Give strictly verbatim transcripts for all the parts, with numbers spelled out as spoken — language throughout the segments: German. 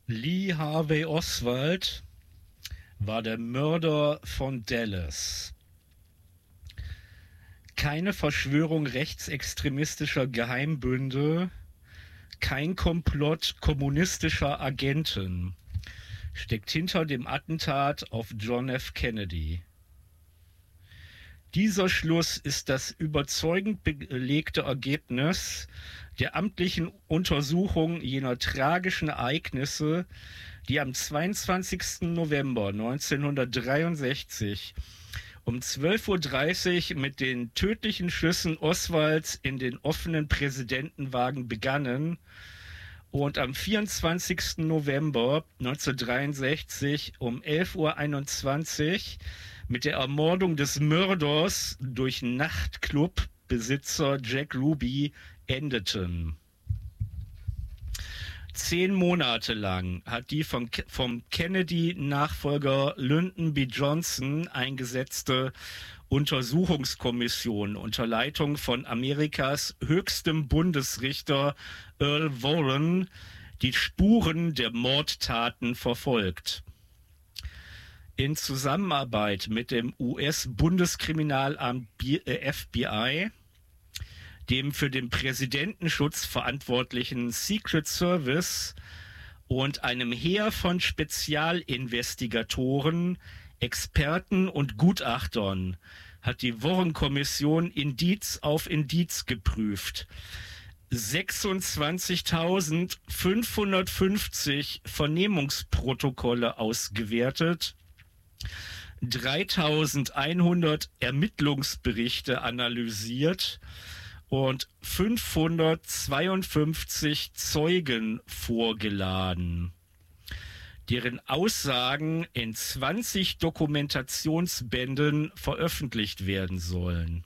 Lee Harvey Oswald war der Mörder von Dallas. Keine Verschwörung rechtsextremistischer Geheimbünde, kein Komplott kommunistischer Agenten steckt hinter dem Attentat auf John F. Kennedy. Dieser Schluss ist das überzeugend belegte Ergebnis der amtlichen Untersuchung jener tragischen Ereignisse, die am zweiundzwanzigsten November neunzehnhundertdreiundsechzig um zwölf Uhr dreißig mit den tödlichen Schüssen Oswalds in den offenen Präsidentenwagen begannen und am vierundzwanzigsten November neunzehnhundertdreiundsechzig um elf Uhr einundzwanzig mit der Ermordung des Mörders durch Nachtclubbesitzer Jack Ruby endeten. Zehn Monate lang hat die vom, vom Kennedy-Nachfolger Lyndon B. Johnson eingesetzte Untersuchungskommission unter Leitung von Amerikas höchstem Bundesrichter Earl Warren die Spuren der Mordtaten verfolgt. In Zusammenarbeit mit dem U S-Bundeskriminalamt F B I, dem für den Präsidentenschutz verantwortlichen Secret Service und einem Heer von Spezialinvestigatoren, Experten und Gutachtern hat die Warren-Kommission Indiz auf Indiz geprüft, sechsundzwanzigtausendfünfhundertfünfzig Vernehmungsprotokolle ausgewertet, dreitausendeinhundert Ermittlungsberichte analysiert und fünfhundertzweiundfünfzig Zeugen vorgeladen, deren Aussagen in zwanzig Dokumentationsbänden veröffentlicht werden sollen.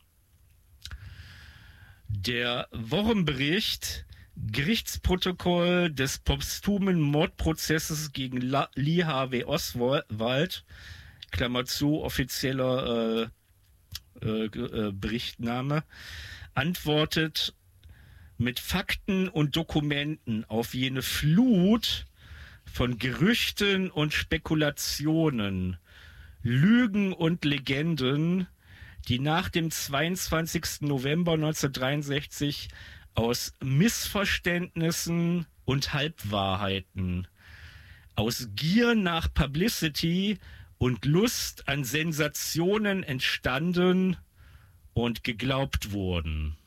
Der Warren-Bericht Gerichtsprotokoll des posthumen Mordprozesses gegen La- Lee Harvey Oswald, Klammer zu, offizieller äh, äh, äh, Berichtnahme, antwortet mit Fakten und Dokumenten auf jene Flut von Gerüchten und Spekulationen, Lügen und Legenden, die nach dem zweiundzwanzigsten November neunzehnhundertdreiundsechzig aus Missverständnissen und Halbwahrheiten, aus Gier nach Publicity und Lust an Sensationen entstanden und geglaubt wurden.